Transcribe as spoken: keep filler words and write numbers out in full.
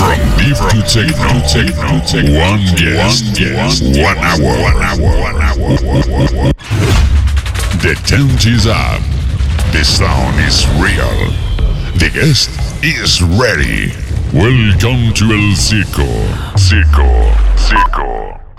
From deep to techno, techno, techno. One guest, one hour, one hour, one hour. The tent is up. The sound is real. The guest is ready. Welcome to El Circo. Circo, Circo.